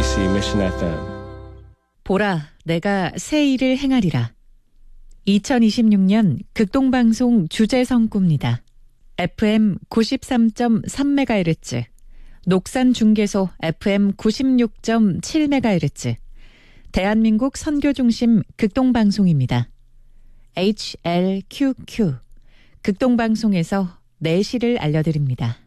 KBC Mission FM. 보라, 내가 새 일을 행하리라. 2026년 극동방송 주제성구입니다. FM 93.3MHz, 녹산중계소 FM 96.7MHz, 대한민국 선교중심 극동방송입니다. HLQQ, 극동방송에서 내시를 알려드립니다.